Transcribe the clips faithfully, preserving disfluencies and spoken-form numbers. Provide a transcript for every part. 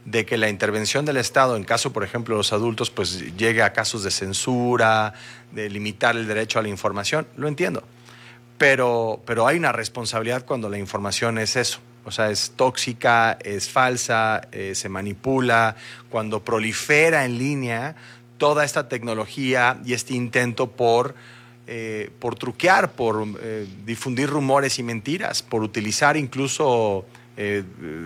de que la intervención del Estado, en caso, por ejemplo, de los adultos, pues llegue a casos de censura, de limitar el derecho a la información, lo entiendo. Pero, pero hay una responsabilidad cuando la información es eso. O sea, es tóxica, es falsa, eh, se manipula, cuando prolifera en línea toda esta tecnología y este intento por, eh, por truquear, por eh, difundir rumores y mentiras, por utilizar incluso eh,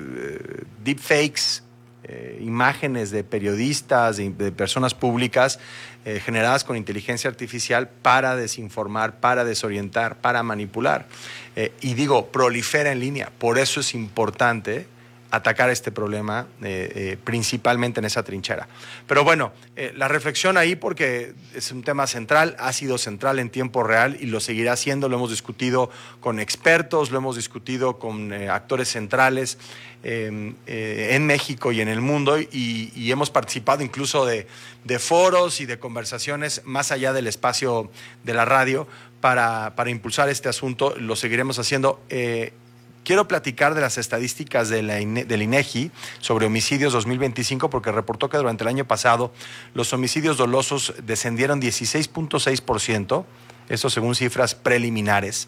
eh, deepfakes, eh, imágenes de periodistas, de, de personas públicas eh, generadas con inteligencia artificial para desinformar, para desorientar, para manipular. Eh, y digo, prolifera en línea. Por eso es importante atacar este problema eh, eh, principalmente en esa trinchera. Pero bueno, eh, la reflexión ahí, porque es un tema central, ha sido central en tiempo real y lo seguirá siendo, lo hemos discutido con expertos, lo hemos discutido con eh, actores centrales eh, eh, en México y en el mundo, y, y hemos participado incluso de, de foros y de conversaciones más allá del espacio de la radio para, para impulsar este asunto. Lo seguiremos haciendo. Eh, Quiero platicar de las estadísticas de la INE, del INEGI sobre homicidios dos mil veinticinco, porque reportó que durante el año pasado los homicidios dolosos descendieron dieciséis punto seis por ciento, eso según cifras preliminares.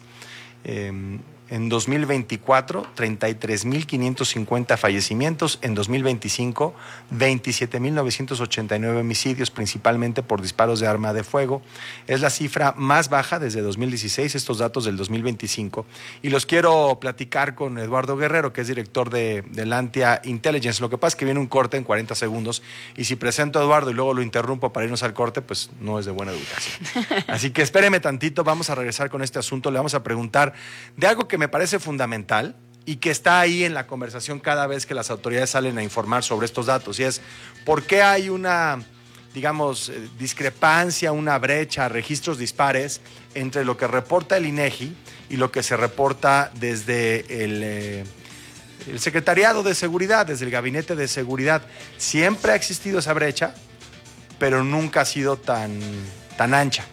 Eh, en dos mil veinticuatro, treinta y tres mil quinientos cincuenta fallecimientos. En dos mil veinticinco, veintisiete mil novecientos ochenta y nueve homicidios, principalmente por disparos de arma de fuego. Es la cifra más baja desde dos mil dieciséis, estos datos del dos mil veinticinco. Y los quiero platicar con Eduardo Guerrero, que es director de, de Lantia Intelligence. Lo que pasa es que viene un corte en cuarenta segundos, y si presento a Eduardo y luego lo interrumpo para irnos al corte, pues no es de buena educación. Así que espéreme tantito, vamos a regresar con este asunto. Le vamos a preguntar de algo que me parece fundamental y que está ahí en la conversación cada vez que las autoridades salen a informar sobre estos datos, y es por qué hay una, digamos, discrepancia, una brecha, registros dispares entre lo que reporta el INEGI y lo que se reporta desde el, eh, el Secretariado de Seguridad, desde el Gabinete de Seguridad. Siempre ha existido esa brecha, pero nunca ha sido tan, tan ancha.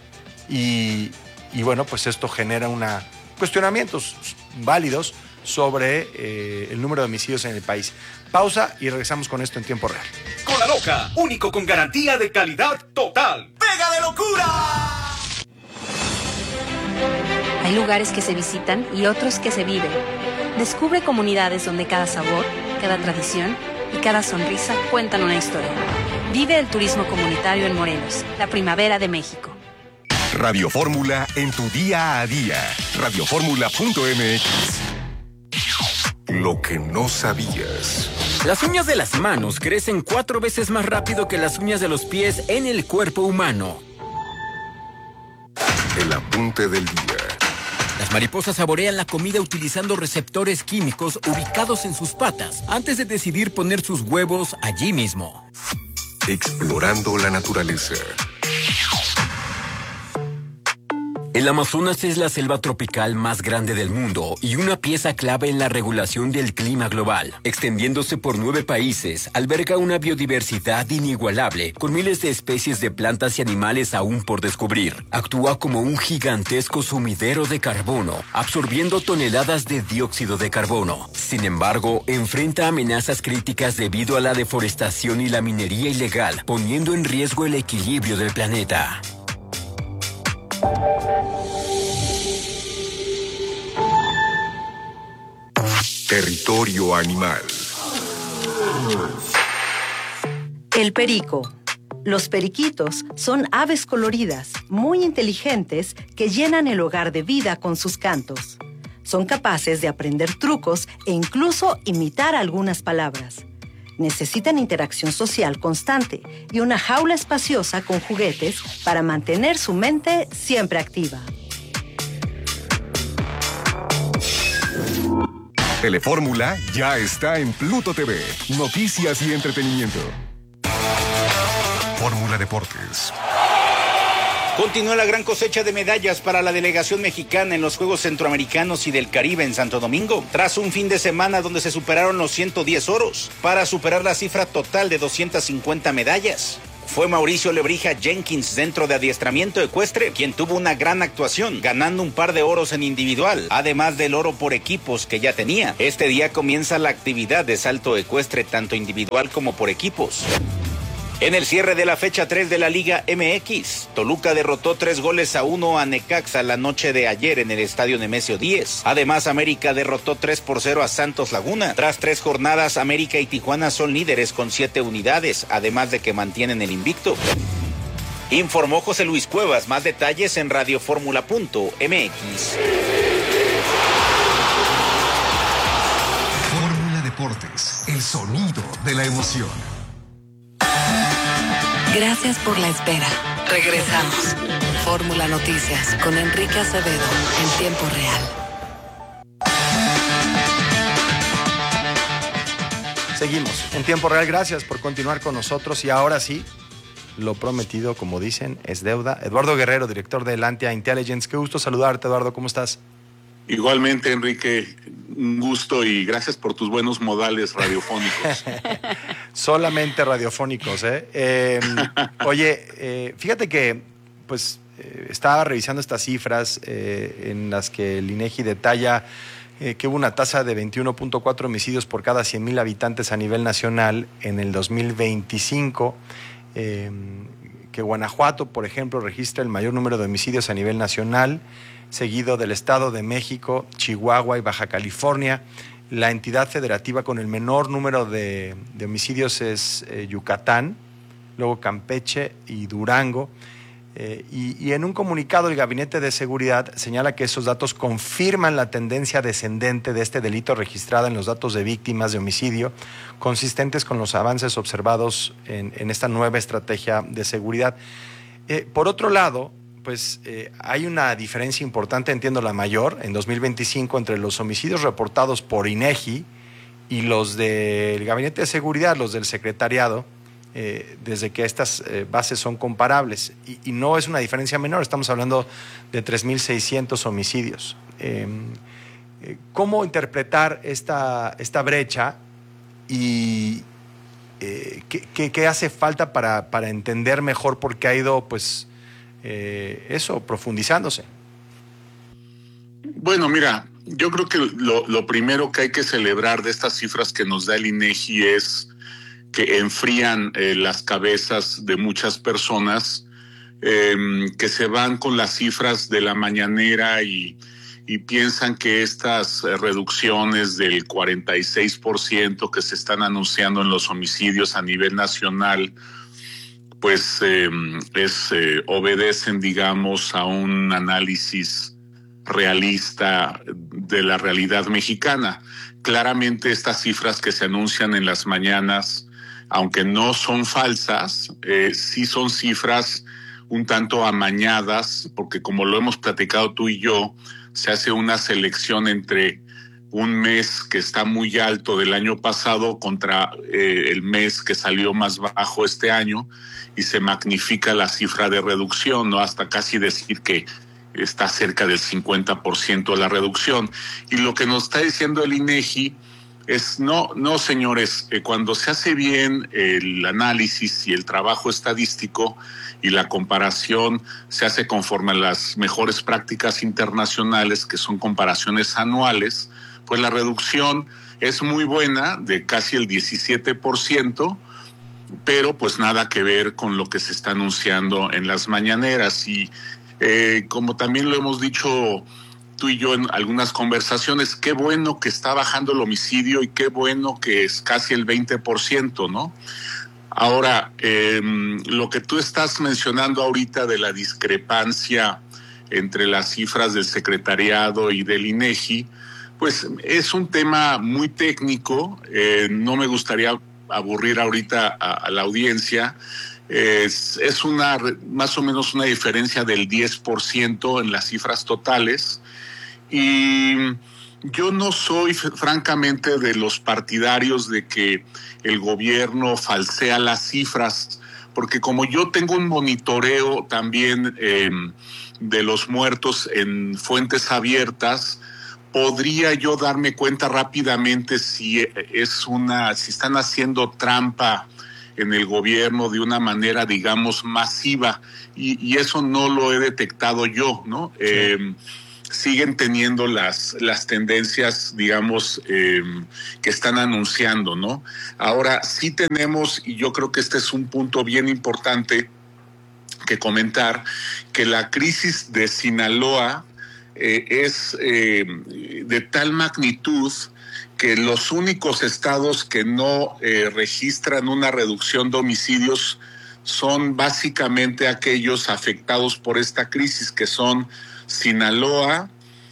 Y, y bueno, pues esto genera una cuestionamientos válidos sobre eh, el número de homicidios en el país. Pausa y regresamos con esto en tiempo real. Cola Loca, único con garantía de calidad total. ¡Pega de locura! Hay lugares que se visitan y otros que se viven. Descubre comunidades donde cada sabor, cada tradición y cada sonrisa cuentan una historia. Vive el turismo comunitario en Morelos, la primavera de México. Radio Fórmula en tu día a día. radio fórmula punto m x. Lo que no sabías. Las uñas de las manos crecen cuatro veces más rápido que las uñas de los pies en el cuerpo humano. El apunte del día. Las mariposas saborean la comida utilizando receptores químicos ubicados en sus patas antes de decidir poner sus huevos allí mismo. Explorando la naturaleza. El Amazonas es la selva tropical más grande del mundo y una pieza clave en la regulación del clima global. Extendiéndose por nueve países, alberga una biodiversidad inigualable, con miles de especies de plantas y animales aún por descubrir. Actúa como un gigantesco sumidero de carbono, absorbiendo toneladas de dióxido de carbono. Sin embargo, enfrenta amenazas críticas debido a la deforestación y la minería ilegal, poniendo en riesgo el equilibrio del planeta. Territorio animal. El perico. Los periquitos son aves coloridas, muy inteligentes, que llenan el hogar de vida con sus cantos. Son capaces de aprender trucos e incluso imitar algunas palabras. Necesitan interacción social constante y una jaula espaciosa con juguetes para mantener su mente siempre activa. Telefórmula ya está en Pluto T V. Noticias y entretenimiento. Fórmula Deportes. Continúa la gran cosecha de medallas para la delegación mexicana en los Juegos Centroamericanos y del Caribe en Santo Domingo, tras un fin de semana donde se superaron los ciento diez oros, para superar la cifra total de doscientas cincuenta medallas. Fue Mauricio Lebrija Jenkins, dentro de adiestramiento ecuestre, quien tuvo una gran actuación, ganando un par de oros en individual, además del oro por equipos que ya tenía. Este día comienza la actividad de salto ecuestre, tanto individual como por equipos. En el cierre de la fecha tres de la Liga M X, Toluca derrotó tres goles a uno a Necaxa la noche de ayer en el estadio Nemesio diez. Además, América derrotó tres por cero a Santos Laguna. Tras tres jornadas, América y Tijuana son líderes con siete unidades, además de que mantienen el invicto. Informó José Luis Cuevas. Más detalles en radioformula punto m x. Fórmula Deportes, el sonido de la emoción. Gracias por la espera. Regresamos. Fórmula Noticias con Enrique Acevedo en tiempo real. Seguimos en tiempo real. Gracias por continuar con nosotros. Y ahora sí, lo prometido, como dicen, es deuda. Eduardo Guerrero, director de Lantia Intelligence. Qué gusto saludarte, Eduardo. ¿Cómo estás? Igualmente, Enrique, un gusto y gracias por tus buenos modales radiofónicos. Solamente radiofónicos, ¿eh? eh oye, eh, fíjate que, pues, eh, estaba revisando estas cifras eh, en las que el INEGI detalla eh, que hubo una tasa de veintiuno punto cuatro homicidios por cada cien mil habitantes a nivel nacional en el dos mil veinticinco. Eh, que Guanajuato, por ejemplo, registra el mayor número de homicidios a nivel nacional, seguido del Estado de México, Chihuahua y Baja California. La entidad federativa con el menor número de, de homicidios es eh, Yucatán, luego Campeche y Durango. Eh, y, y en un comunicado el Gabinete de Seguridad señala que esos datos confirman la tendencia descendente de este delito registrada en los datos de víctimas de homicidio, consistentes con los avances observados en, en esta nueva estrategia de seguridad. Eh, por otro lado, pues eh, hay una diferencia importante, entiendo la mayor, en dos mil veinticinco entre los homicidios reportados por INEGI y los del Gabinete de Seguridad, los del Secretariado, eh, desde que estas eh, bases son comparables. Y, y no es una diferencia menor, estamos hablando de tres mil seiscientos homicidios. Eh, eh, ¿Cómo interpretar esta, esta brecha y eh, qué, qué, qué hace falta para, para entender mejor por qué ha ido, pues, Eh, eso, profundizándose? Bueno, mira, yo creo que lo, lo primero que hay que celebrar de estas cifras que nos da el INEGI es que enfrían eh, las cabezas de muchas personas eh, que se van con las cifras de la mañanera y, y piensan que estas eh, reducciones del cuarenta y seis por ciento que se están anunciando en los homicidios a nivel nacional pues eh, es, eh, obedecen, digamos, a un análisis realista de la realidad mexicana. Claramente estas cifras que se anuncian en las mañanas, aunque no son falsas, eh, sí son cifras un tanto amañadas, porque como lo hemos platicado tú y yo, se hace una selección entre un mes que está muy alto del año pasado contra eh, el mes que salió más bajo este año, y se magnifica la cifra de reducción, ¿no? Hasta casi decir que está cerca del cincuenta por ciento la reducción. Y lo que nos está diciendo el INEGI es, no, no señores, eh, cuando se hace bien el análisis y el trabajo estadístico y la comparación se hace conforme a las mejores prácticas internacionales, que son comparaciones anuales, pues la reducción es muy buena, de casi el diecisiete por ciento, pero pues nada que ver con lo que se está anunciando en las mañaneras. Y eh, como también lo hemos dicho tú y yo en algunas conversaciones, qué bueno que está bajando el homicidio y qué bueno que es casi el veinte por ciento, ¿no? Ahora, eh, lo que tú estás mencionando ahorita de la discrepancia entre las cifras del secretariado y del INEGI, pues es un tema muy técnico, eh, no me gustaría aburrir ahorita a, a la audiencia. Es, es una más o menos una diferencia del diez por ciento en las cifras totales, y yo no soy francamente de los partidarios de que el gobierno falsea las cifras, porque como yo tengo un monitoreo también eh, de los muertos en fuentes abiertas, podría yo darme cuenta rápidamente si es una, si están haciendo trampa en el gobierno de una manera, digamos, masiva, y, y eso no lo he detectado yo, ¿no? Sí. Eh, siguen teniendo las, las tendencias, digamos, eh, que están anunciando, ¿no? Ahora sí tenemos, y yo creo que este es un punto bien importante que comentar, que la crisis de Sinaloa eh, es eh, de tal magnitud que los únicos estados que no eh, registran una reducción de homicidios son básicamente aquellos afectados por esta crisis, que son Sinaloa,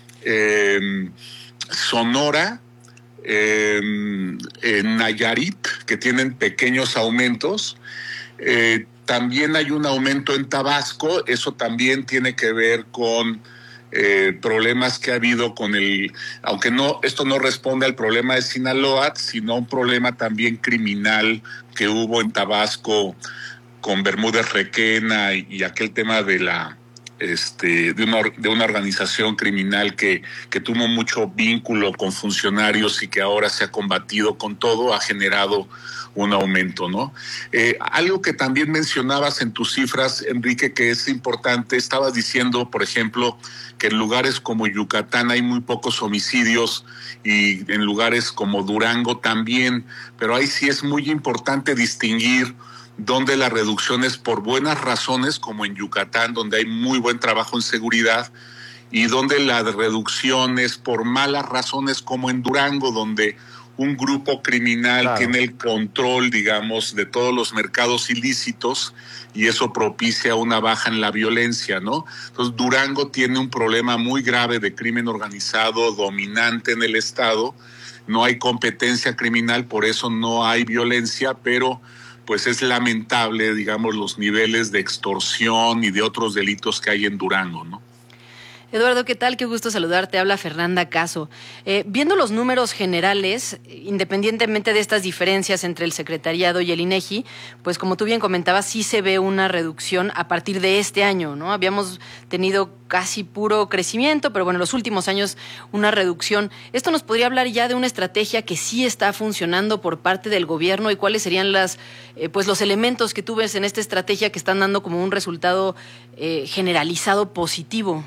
eh, Sonora, eh, eh, Nayarit, que tienen pequeños aumentos. Eh, también hay un aumento en Tabasco, eso también tiene que ver con eh, problemas que ha habido con el, aunque no, esto no responde al problema de Sinaloa, sino un problema también criminal que hubo en Tabasco con Bermúdez Requena y, y aquel tema de la Este, de una, de una organización criminal que, que tuvo mucho vínculo con funcionarios y que ahora se ha combatido con todo, ha generado un aumento, ¿no? Eh, algo que también mencionabas en tus cifras, Enrique, que es importante, estabas diciendo, por ejemplo, que en lugares como Yucatán hay muy pocos homicidios y en lugares como Durango también, pero ahí sí es muy importante distinguir donde la reducción es por buenas razones, como en Yucatán, donde hay muy buen trabajo en seguridad, y donde la reducción es por malas razones, como en Durango, donde un grupo criminal claro. tiene el control, digamos, de todos los mercados ilícitos, y eso propicia una baja en la violencia, ¿no? Entonces, Durango tiene un problema muy grave de crimen organizado, dominante en el estado, no hay competencia criminal, por eso no hay violencia, pero pues es lamentable, digamos, los niveles de extorsión y de otros delitos que hay en Durango, ¿no? Eduardo, ¿qué tal? Qué gusto saludarte. Habla Fernanda Caso. Eh, viendo los números generales, independientemente de estas diferencias entre el Secretariado y el INEGI, pues como tú bien comentabas, sí se ve una reducción a partir de este año, ¿no? Habíamos tenido casi puro crecimiento, pero bueno, en los últimos años una reducción. ¿Esto nos podría hablar ya de una estrategia que sí está funcionando por parte del gobierno y cuáles serían las, eh, pues los elementos que tú ves en esta estrategia que están dando como un resultado eh, generalizado positivo?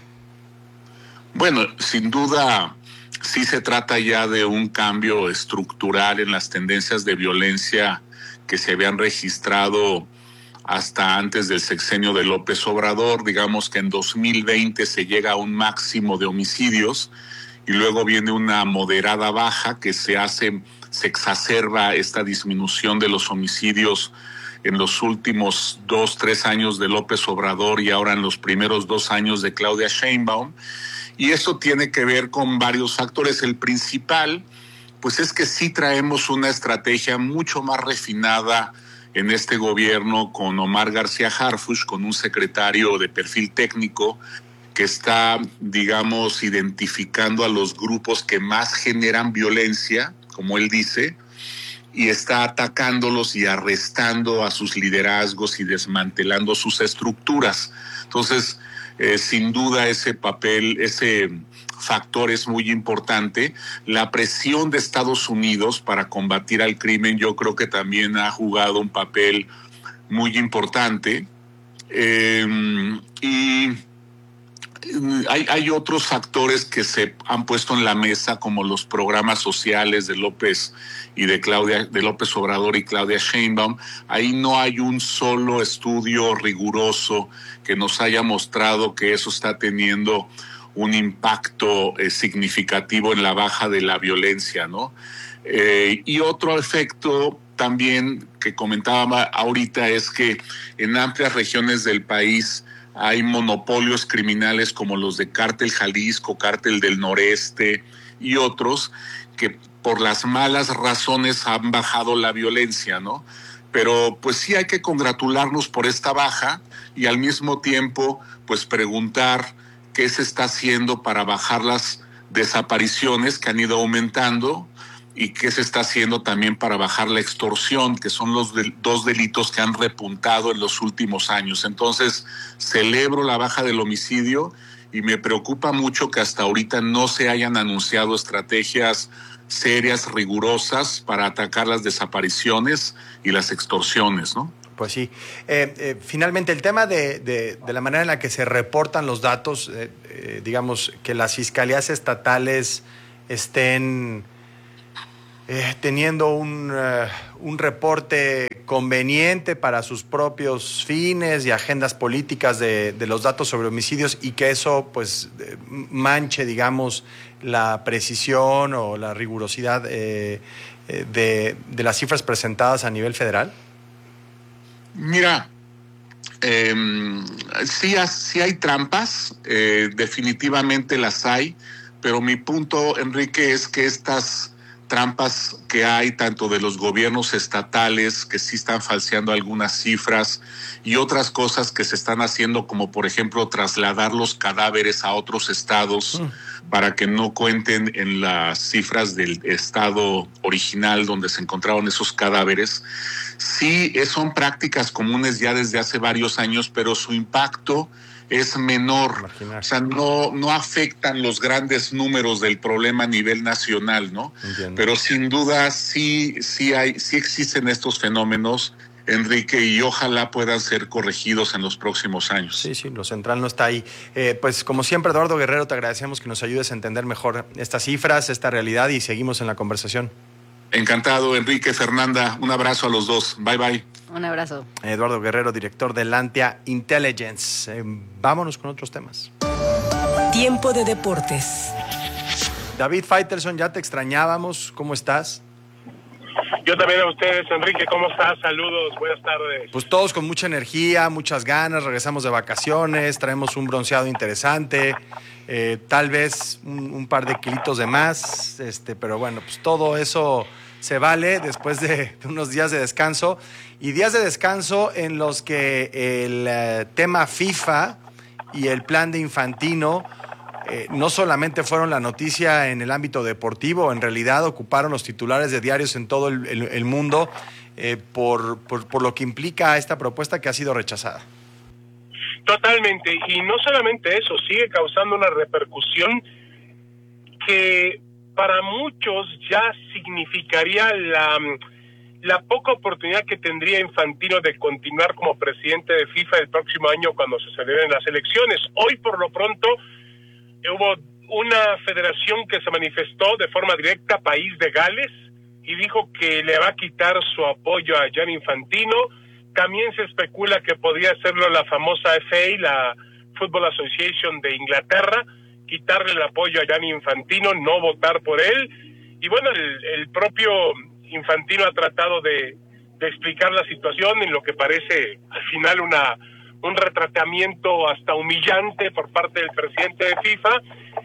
Bueno, sin duda sí se trata ya de un cambio estructural en las tendencias de violencia que se habían registrado hasta antes del sexenio de López Obrador. Digamos que en dos mil veinte se llega a un máximo de homicidios y luego viene una moderada baja que se hace, se exacerba esta disminución de los homicidios en los últimos dos, tres años de López Obrador y ahora en los primeros dos años de Claudia Sheinbaum. Y eso tiene que ver con varios factores. El principal, pues es que sí traemos una estrategia mucho más refinada en este gobierno con Omar García Harfuch, con un secretario de perfil técnico que está, digamos, identificando a los grupos que más generan violencia, como él dice, y está atacándolos y arrestando a sus liderazgos y desmantelando sus estructuras. Entonces, Eh, sin duda ese papel, ese factor es muy importante. La presión de Estados Unidos para combatir al crimen yo creo que también ha jugado un papel muy importante. Eh, y hay, hay otros factores que se han puesto en la mesa, como los programas sociales de López y de Claudia, de López Obrador y Claudia Sheinbaum. Ahí no hay un solo estudio riguroso que nos haya mostrado que eso está teniendo un impacto eh, significativo en la baja de la violencia, ¿no? Eh, y otro efecto también que comentaba ahorita es que en amplias regiones del país hay monopolios criminales como los de Cártel Jalisco, Cártel del Noreste y otros que por las malas razones han bajado la violencia, ¿no? Pero pues sí hay que congratularnos por esta baja y al mismo tiempo pues preguntar qué se está haciendo para bajar las desapariciones que han ido aumentando y qué se está haciendo también para bajar la extorsión, que son los de, dos delitos que han repuntado en los últimos años. Entonces, celebro la baja del homicidio y me preocupa mucho que hasta ahorita no se hayan anunciado estrategias serias, rigurosas para atacar las desapariciones y las extorsiones, ¿no? Pues sí. Eh, eh, finalmente, el tema de, de, de la manera en la que se reportan los datos, eh, eh, digamos, que las fiscalías estatales estén eh, teniendo un, uh, un reporte conveniente para sus propios fines y agendas políticas de, de los datos sobre homicidios, y que eso, pues, manche, digamos, la precisión o la rigurosidad eh, de, de las cifras presentadas a nivel federal? Mira, eh, sí, sí hay trampas, eh, definitivamente las hay, pero mi punto, Enrique, es que estas trampas que hay, tanto de los gobiernos estatales, que sí están falseando algunas cifras, y otras cosas que se están haciendo, como por ejemplo trasladar los cadáveres a otros estados mm. para que no cuenten en las cifras del estado original donde se encontraron esos cadáveres. Sí, son prácticas comunes ya desde hace varios años, pero su impacto es menor. Imaginar. O sea, no, no afectan los grandes números del problema a nivel nacional, ¿no? Entiendo. Pero sin duda sí, sí hay, sí existen estos fenómenos, Enrique, y ojalá puedan ser corregidos en los próximos años. Sí, sí, lo central no está ahí. Eh, pues como siempre, Eduardo Guerrero, te agradecemos que nos ayudes a entender mejor estas cifras, esta realidad, y seguimos en la conversación. Encantado, Enrique, Fernanda, un abrazo a los dos. Bye, bye. Un abrazo. Eduardo Guerrero, director de Lantia Intelligence. Eh, vámonos con otros temas. Tiempo de deportes. David Faitelson, ya te extrañábamos. ¿Cómo estás? Yo también a ustedes, Enrique. ¿Cómo estás? Saludos, buenas tardes. Pues todos con mucha energía, muchas ganas. Regresamos de vacaciones, traemos un bronceado interesante. Eh, tal vez un, un par de kilitos de más, este, pero bueno, pues todo eso se vale después de, de unos días de descanso, y días de descanso en los que el eh, tema FIFA y el plan de Infantino eh, no solamente fueron la noticia en el ámbito deportivo, en realidad ocuparon los titulares de diarios en todo el, el, el mundo eh, por, por, por lo que implica esta propuesta que ha sido rechazada. Totalmente, y no solamente eso, sigue causando una repercusión que para muchos ya significaría la, la poca oportunidad que tendría Infantino de continuar como presidente de FIFA el próximo año cuando se celebren las elecciones. Hoy, por lo pronto, hubo una federación que se manifestó de forma directa, País de Gales, y dijo que le va a quitar su apoyo a Gianni Infantino. También se especula que podría hacerlo la famosa F A, la Football Association de Inglaterra, quitarle el apoyo a Gianni Infantino, no votar por él. Y bueno, el, el propio Infantino ha tratado de, de explicar la situación en lo que parece al final una un retratamiento hasta humillante por parte del presidente de FIFA.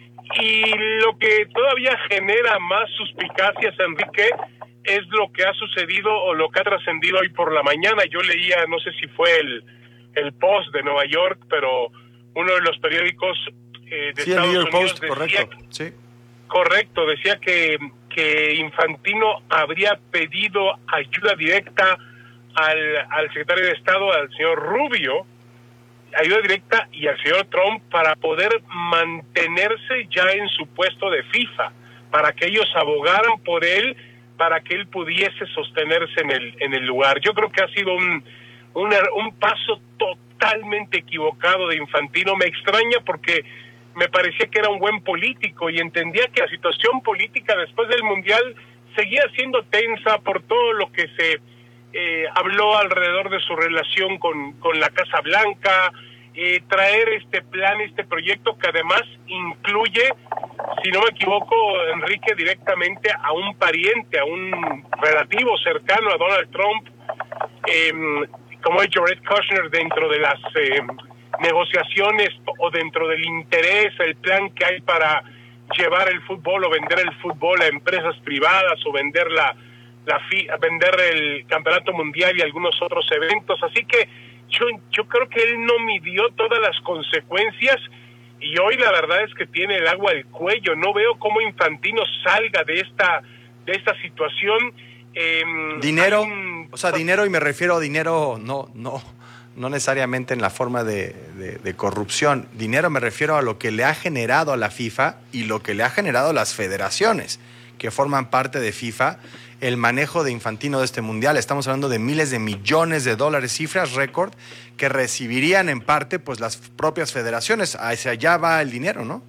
Y lo que todavía genera más suspicacias, Enrique, es lo que ha sucedido o lo que ha trascendido hoy por la mañana. Yo leía, no sé si fue el, el Post de Nueva York, pero uno de los periódicos eh, de sí, Estados el New York Unidos Post, decía, correcto, sí. Correcto, decía que, que Infantino habría pedido ayuda directa al, al secretario de Estado, al señor Rubio, ayuda directa, y al señor Trump para poder mantenerse ya en su puesto de FIFA, para que ellos abogaran por él, para que él pudiese sostenerse en el en el lugar. Yo creo que ha sido un, un, un paso totalmente equivocado de Infantino. Me extraña porque me parecía que era un buen político y entendía que la situación política después del Mundial seguía siendo tensa por todo lo que se eh, habló alrededor de su relación con, con la Casa Blanca, eh, traer este plan, este proyecto que además incluye, si no me equivoco, Enrique, directamente a un pariente, a un relativo cercano a Donald Trump, eh, como es Jared Kushner, dentro de las eh, negociaciones o dentro del interés, el plan que hay para llevar el fútbol o vender el fútbol a empresas privadas o vender la, la fi, vender el campeonato mundial y algunos otros eventos. Así que yo, yo creo que él no midió todas las consecuencias y hoy la verdad es que tiene el agua al cuello. No veo cómo Infantino salga de esta de esta situación. Eh, dinero, un... o sea, dinero, y me refiero a dinero, no, no, no necesariamente en la forma de, de, de corrupción. Dinero me refiero a lo que le ha generado a la FIFA y lo que le ha generado a las federaciones, que forman parte de FIFA el manejo de Infantino de este mundial. Estamos hablando de miles de millones de dólares, cifras récord, que recibirían en parte pues las propias federaciones. Hacia allá va el dinero, ¿no?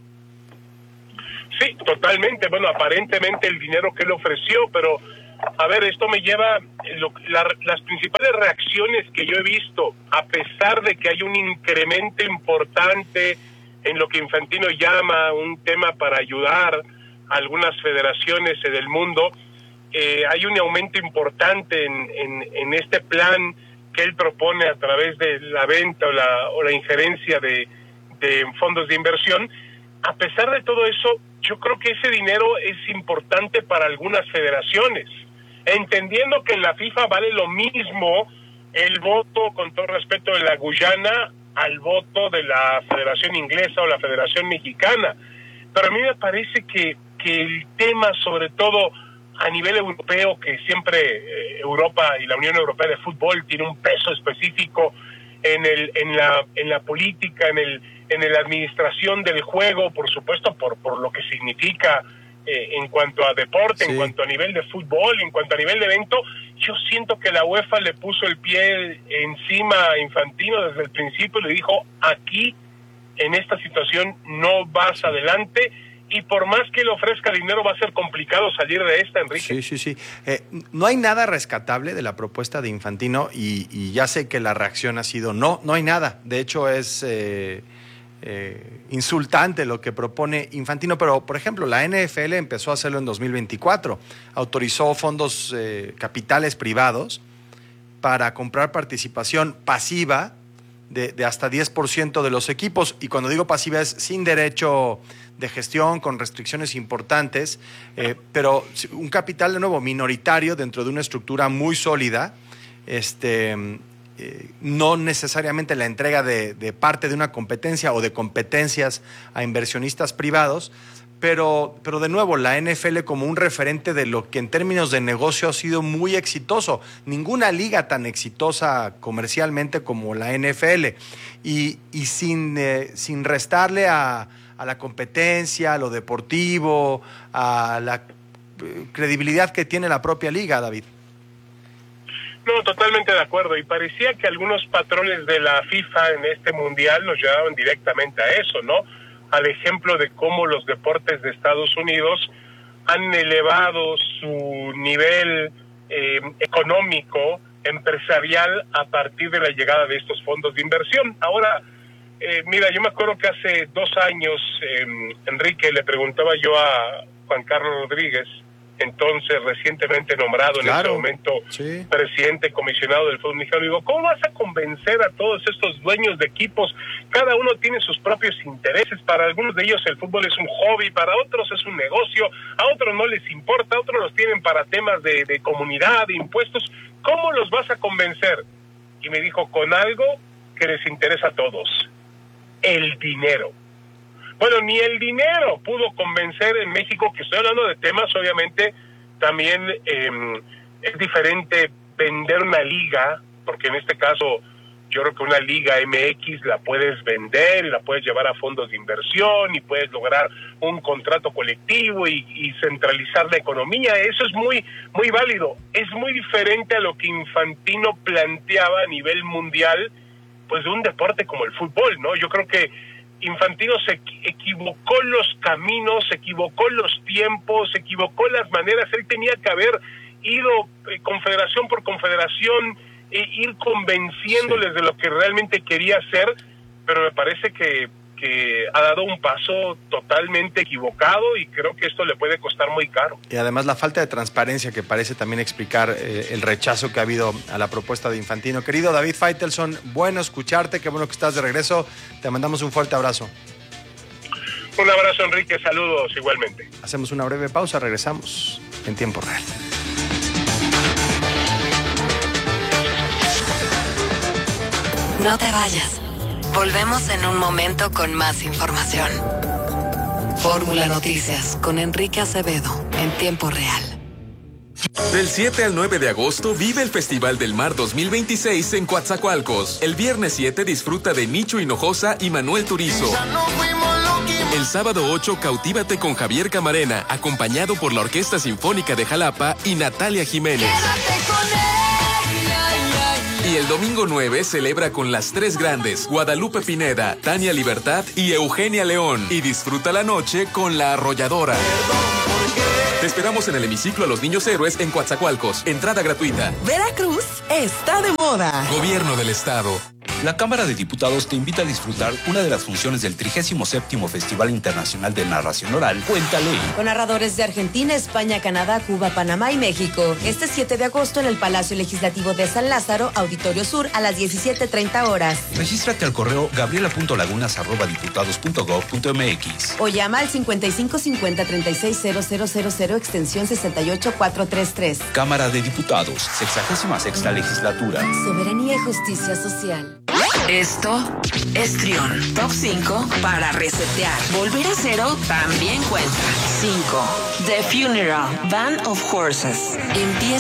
Sí, totalmente. Bueno, aparentemente el dinero que él ofreció, pero a ver, esto me lleva, lo, la, las principales reacciones que yo he visto, a pesar de que hay un incremento importante en lo que Infantino llama un tema para ayudar a algunas federaciones en el mundo, eh, hay un aumento importante en, en, en este plan que él propone a través de la venta o la, o la injerencia de, de fondos de inversión. A pesar de todo eso, yo creo que ese dinero es importante para algunas federaciones, entendiendo que en la FIFA vale lo mismo el voto, con todo respeto, de la Guyana al voto de la Federación Inglesa o la Federación Mexicana. Pero a mí me parece que, que el tema, sobre todo a nivel europeo, que siempre eh, Europa y la Unión Europea de Fútbol tiene un peso específico en el en la en la política, en el en la administración del juego, por supuesto, por por lo que significa eh, en cuanto a deporte, sí. En cuanto a nivel de fútbol, en cuanto a nivel de evento. Yo siento que la UEFA le puso el pie encima a Infantino desde el principio y le dijo: aquí, en esta situación, no vas adelante. Y por más que le ofrezca dinero, va a ser complicado salir de esta, Enrique. Sí, sí, sí. Eh, no hay nada rescatable de la propuesta de Infantino y, y ya sé que la reacción ha sido no, no hay nada. De hecho, es eh, eh, insultante lo que propone Infantino. Pero, por ejemplo, la N F L empezó a hacerlo en dos mil veinticuatro. Autorizó fondos eh, capitales privados para comprar participación pasiva de, de hasta diez por ciento de los equipos. Y cuando digo pasiva es sin derecho de gestión, con restricciones importantes, eh, pero un capital, de nuevo, minoritario dentro de una estructura muy sólida, este, eh, no necesariamente la entrega de, de parte de una competencia o de competencias a inversionistas privados, pero, pero de nuevo, la N F L como un referente de lo que en términos de negocio ha sido muy exitoso. Ninguna liga tan exitosa comercialmente como la N F L. Y, y sin, eh, sin restarle a a la competencia, a lo deportivo, a la credibilidad que tiene la propia liga, David. No, totalmente de acuerdo. Y parecía que algunos patrones de la FIFA en este mundial nos llevaban directamente a eso, ¿no? Al ejemplo de cómo los deportes de Estados Unidos han elevado su nivel eh, económico, empresarial, a partir de la llegada de estos fondos de inversión. Ahora, Eh, mira, yo me acuerdo que hace dos años, eh, Enrique, le preguntaba yo a Juan Carlos Rodríguez, entonces recientemente nombrado, claro, en ese momento, sí, presidente comisionado del fútbol mexicano, digo, ¿cómo vas a convencer a todos estos dueños de equipos? Cada uno tiene sus propios intereses. Para algunos de ellos el fútbol es un hobby, para otros es un negocio, a otros no les importa, a otros los tienen para temas de, de comunidad, de impuestos. ¿Cómo los vas a convencer? Y me dijo, con algo que les interesa a todos: el dinero. Bueno, ni el dinero pudo convencer en México, que estoy hablando de temas, obviamente, también eh, es diferente vender una liga, porque en este caso yo creo que una liga M X la puedes vender y la puedes llevar a fondos de inversión y puedes lograr un contrato colectivo y, y centralizar la economía. Eso es muy, muy válido. Es muy diferente a lo que Infantino planteaba a nivel mundial, pues de un deporte como el fútbol, ¿no? Yo creo que Infantino se equivocó los caminos, se equivocó los tiempos, se equivocó las maneras. Él tenía que haber ido eh, confederación por confederación e ir convenciéndoles, sí, de lo que realmente quería hacer, pero me parece que, que ha dado un paso totalmente equivocado y creo que esto le puede costar muy caro. Y además la falta de transparencia que parece también explicar eh, el rechazo que ha habido a la propuesta de Infantino. Querido David Faitelson, bueno escucharte, qué bueno que estás de regreso, te mandamos un fuerte abrazo. Un abrazo, Enrique, saludos igualmente. Hacemos una breve pausa, regresamos en tiempo real. No te vayas. Volvemos en un momento con más información. Fórmula Noticias con Enrique Acevedo en tiempo real. Del siete al nueve de agosto vive el Festival del Mar dos mil veintiséis en Coatzacoalcos. El viernes siete disfruta de Nicho Hinojosa y Manuel Turizo. Ya no fuimos lo que El sábado ocho, cautívate con Javier Camarena, acompañado por la Orquesta Sinfónica de Jalapa y Natalia Jiménez. Y el domingo nueve celebra con las tres grandes, Guadalupe Pineda, Tania Libertad y Eugenia León. Y disfruta la noche con La Arrolladora. Te esperamos en el hemiciclo a los Niños Héroes en Coatzacoalcos. Entrada gratuita. Veracruz está de moda. Gobierno del Estado. La Cámara de Diputados te invita a disfrutar una de las funciones del trigésimo séptimo Festival Internacional de Narración Oral, Cuéntale. Con narradores de Argentina, España, Canadá, Cuba, Panamá y México. Este siete de agosto en el Palacio Legislativo de San Lázaro, Auditorio Sur, a las diecisiete treinta horas. Regístrate al correo gabriela punto lagunas arroba diputados punto gob punto mx. O llama al cincuenta y cinco cincuenta treinta y seis cero cero cero cero extensión sesenta y ocho cuatrocientos treinta y tres. Cámara de Diputados, sexagésima sexta legislatura. Soberanía y justicia social. Esto es Trión. Top cinco para resetear. Volver a cero también cuenta. cinco. The Funeral, Band of Horses. Empieza